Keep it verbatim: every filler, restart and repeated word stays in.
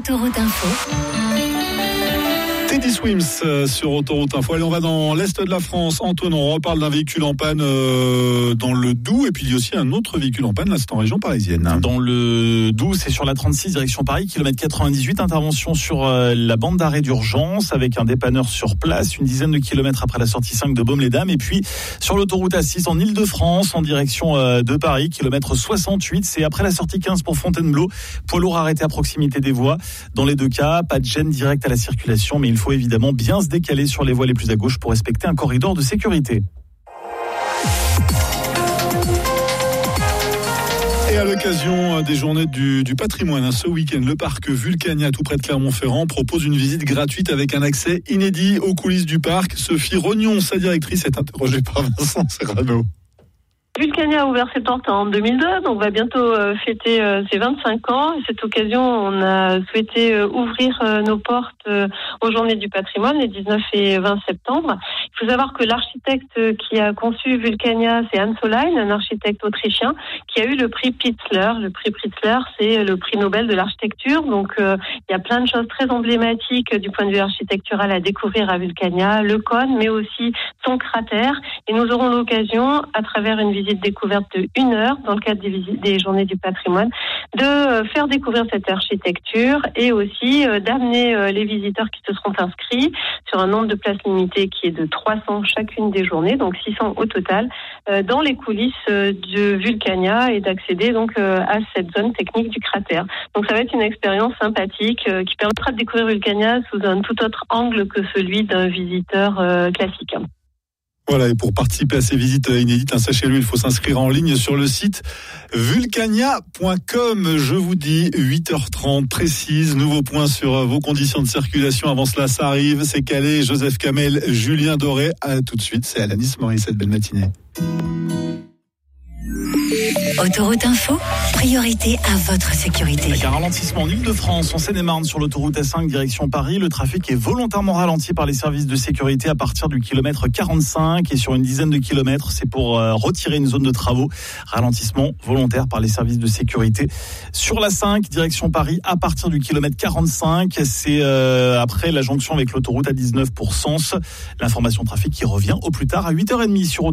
Autoroute Info. Teddy Swims euh, sur Autoroute Info. Allez, on va dans l'Est de la France. Antoine, on reparle d'un véhicule en panne euh, dans le Doubs. Et puis il y a aussi un autre véhicule en panne, là c'est en région parisienne. Dans le Doubs, c'est sur la trente-six, direction Paris, kilomètre quatre-vingt-dix-huit. Intervention sur euh, la bande d'arrêt d'urgence avec un dépanneur sur place, une dizaine de kilomètres après la sortie cinq de Baume-les-Dames. Et puis sur l'autoroute A six en Ile-de-France, en direction euh, de Paris, kilomètre soixante-huit. C'est après la sortie quinze pour Fontainebleau. Poids lourd arrêté à proximité des voies. Dans les deux cas, pas de gêne directe à la circulation, mais il faut évidemment bien se décaler sur les voies les plus à gauche pour respecter un corridor de sécurité. Et à l'occasion des journées du, du patrimoine, hein, ce week-end, le parc Vulcania, tout près de Clermont-Ferrand, propose une visite gratuite avec un accès inédit aux coulisses du parc. Sophie Rognon, sa directrice, est interrogée par Vincent Serrano. Vulcania a ouvert ses portes en deux mille deux, donc va bientôt euh, fêter euh, ses vingt-cinq ans. À cette occasion, on a souhaité euh, ouvrir euh, nos portes euh, aux Journées du patrimoine, les dix-neuf et vingt septembre. Il faut savoir que l'architecte qui a conçu Vulcania, c'est Hans Hollein, un architecte autrichien, qui a eu le prix Pitzler. Le prix Pitzler, c'est le prix Nobel de l'architecture. Donc, euh, il y a plein de choses très emblématiques du point de vue architectural à découvrir à Vulcania, le cône, mais aussi son cratère. Et nous aurons l'occasion, à travers une visite découverte de une heure dans le cadre des, visites, des Journées du patrimoine, de euh, faire découvrir cette architecture et aussi euh, d'amener euh, les visiteurs qui se seront inscrits sur un nombre de places limitées qui est de trois cents chacune des journées, donc six cents au total, euh, dans les coulisses euh, de Vulcania et d'accéder donc euh, à cette zone technique du cratère. Donc ça va être une expérience sympathique euh, qui permettra de découvrir Vulcania sous un tout autre angle que celui d'un visiteur euh, classique. Voilà, et pour participer à ces visites inédites, hein, sachez-le, il faut s'inscrire en ligne sur le site vulcania point com. Je vous dis huit heures trente précise, nouveau point sur vos conditions de circulation. Avant cela, ça arrive, c'est calé. Joseph Kamel, Julien Doré. À tout de suite, c'est Alanis Morissette. Belle matinée. Autoroute Info, priorité à votre sécurité. Avec un ralentissement en Ile-de-France, en Seine-et-Marne, sur l'autoroute A cinq, direction Paris, le trafic est volontairement ralenti par les services de sécurité à partir du kilomètre quarante-cinq et sur une dizaine de kilomètres, c'est pour euh, retirer une zone de travaux. Ralentissement volontaire par les services de sécurité. Sur l'A cinq, direction Paris, à partir du kilomètre quarante-cinq, c'est euh, après la jonction avec l'autoroute A dix-neuf pour Sens. L'information trafic qui revient au plus tard à huit heures trente sur